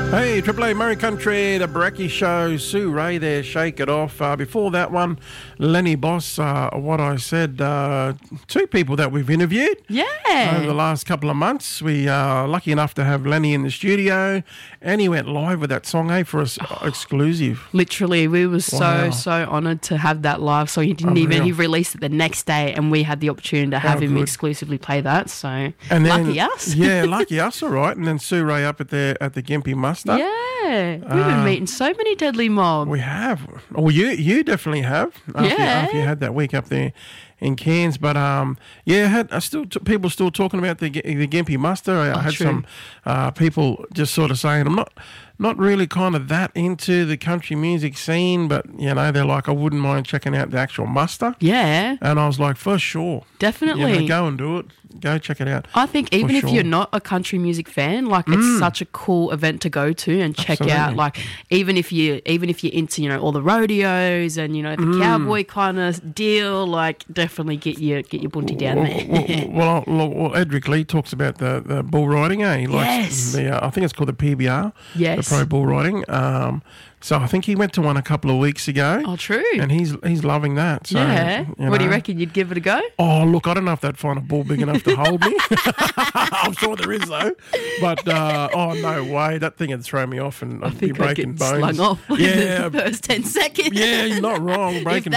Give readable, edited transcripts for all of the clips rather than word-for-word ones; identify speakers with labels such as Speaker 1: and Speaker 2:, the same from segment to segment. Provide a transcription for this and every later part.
Speaker 1: Hey, Triple A Murray Country, the Baraki Show, Sue Ray there, Shake It Off. Before that one, Lenny Boss, What I Said, two people that we've interviewed.
Speaker 2: Yeah.
Speaker 1: Over the last couple of months. We are lucky enough to have Lenny in the studio, and he went live with that song, for us exclusive.
Speaker 2: Literally, we were
Speaker 1: Wow.
Speaker 2: so honoured to have that live. So he didn't
Speaker 1: Unreal.
Speaker 2: he released it the next day, and we had the opportunity to have him
Speaker 1: good.
Speaker 2: exclusively play that. So
Speaker 1: And then,
Speaker 2: lucky us.
Speaker 1: Yeah, lucky us, all right. And then Sue Ray up at the Gympie Muster.
Speaker 2: Yeah, we've been meeting so many Deadly Mob.
Speaker 1: We have. Well, you definitely have. After you had that week up there in Cairns, but people still talking about the Gympie Muster. I had
Speaker 2: true.
Speaker 1: some people just sort of saying, I'm not really kind of that into the country music scene, but they're like, I wouldn't mind checking out the actual muster.
Speaker 2: Yeah,
Speaker 1: And I was like, for sure,
Speaker 2: definitely.
Speaker 1: go and do it. Go check it out.
Speaker 2: I think even if
Speaker 1: sure.
Speaker 2: you're not a country music fan, like it's such a cool event to go to and check out.
Speaker 1: Absolutely.
Speaker 2: Like even if you're into all the rodeos and the cowboy kind of deal, like definitely get your bunty down there.
Speaker 1: Well, Edric Lee talks about the bull riding, He likes
Speaker 2: Yes.
Speaker 1: I think it's called the PBR,
Speaker 2: Yes.
Speaker 1: the pro bull riding. So I think he went to one a couple of weeks ago.
Speaker 2: Oh, true.
Speaker 1: And he's loving that. So,
Speaker 2: Yeah. What do you reckon? You'd give it a go?
Speaker 1: Oh, look, I don't know if they'd find a bull big enough to hold me. I'm sure there is, though. But, no way. That thing would throw me off and I'd be
Speaker 2: think I'd
Speaker 1: breaking
Speaker 2: get
Speaker 1: bones.
Speaker 2: slung off
Speaker 1: Yeah.
Speaker 2: in the first 10 seconds.
Speaker 1: Yeah, you're not wrong. Breaking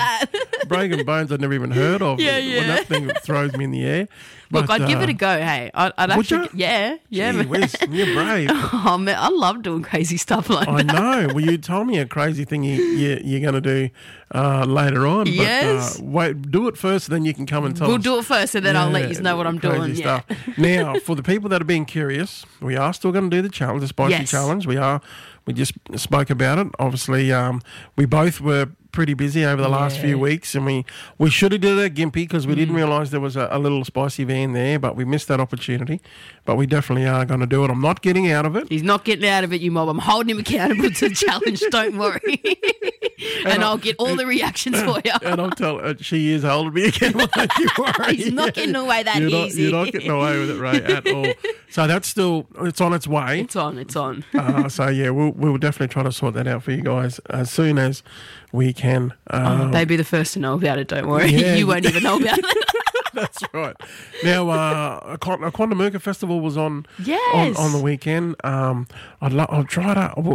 Speaker 1: bones I'd never even heard of.
Speaker 2: Yeah,
Speaker 1: When
Speaker 2: yeah.
Speaker 1: that thing throws me in the air.
Speaker 2: Look,
Speaker 1: But,
Speaker 2: I'd give it a go, hey. I'd
Speaker 1: would
Speaker 2: actually...
Speaker 1: you?
Speaker 2: Yeah,
Speaker 1: Gee
Speaker 2: man.
Speaker 1: whiz, you're brave.
Speaker 2: Oh, man, I love doing crazy stuff like
Speaker 1: I
Speaker 2: that.
Speaker 1: know. Well, you told me a crazy thing you're going to do later on.
Speaker 2: Yes.
Speaker 1: But, wait, do it first, and then you can come and tell
Speaker 2: We'll
Speaker 1: us.
Speaker 2: do it first and then I'll let you know what I'm
Speaker 1: crazy
Speaker 2: doing.
Speaker 1: Stuff.
Speaker 2: Yeah.
Speaker 1: Now, for the people that are being curious, we are still going to do the challenge, the spicy
Speaker 2: Yes.
Speaker 1: challenge. We just spoke about it. Obviously, we both were pretty busy over the last
Speaker 2: Yeah.
Speaker 1: few weeks, and we should have did it at Gympie because we didn't realise there was a little spicy van there, but we missed that opportunity. But we definitely are going to do it. I'm not getting out of it.
Speaker 2: He's not getting out of it, you mob. I'm holding him accountable to the challenge. Don't worry. and I'll get all the reactions for you.
Speaker 1: And I'll tell she is holding me again. Don't you worry.
Speaker 2: He's not getting away that easy.
Speaker 1: You're not getting away with it, Ray, at all. So it's on its way.
Speaker 2: It's on.
Speaker 1: So yeah, we'll definitely try to sort that out for you guys as soon as we can.
Speaker 2: They'd be the first to know about it, don't worry.
Speaker 1: Yeah.
Speaker 2: You won't even know about it.
Speaker 1: That's right. Now, Quandamooka Festival was on
Speaker 2: Yes.
Speaker 1: on the weekend. We'll try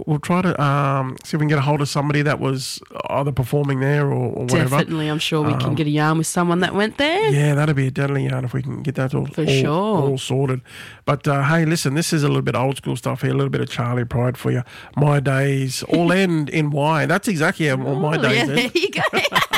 Speaker 1: to see if we can get a hold of somebody that was either performing there or whatever.
Speaker 2: Definitely, I'm sure we can get a yarn with someone that went there.
Speaker 1: Yeah, that'd be a deadly yarn if we can get that all sorted. But hey, listen, this is a little bit old school stuff here, a little bit of Charlie Pride for you. My days all end in Y. That's exactly how all my days
Speaker 2: Yeah,
Speaker 1: end.
Speaker 2: there you go.